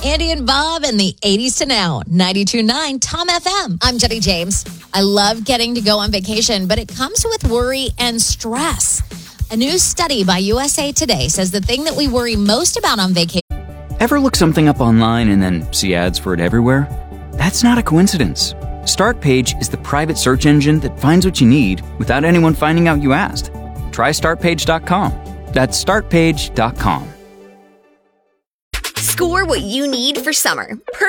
Andy and Bob in the 80s to now. 92.9 Tom FM. I'm Jenny James. I love getting to go on vacation, but it comes with worry and stress. A new study by USA Today says the thing that we worry most about on vacation. Ever look something up online and then see ads for it everywhere? That's not a coincidence. Startpage is the private search engine that finds what you need without anyone finding out you asked. Try startpage.com. That's startpage.com. Score what you need for summer.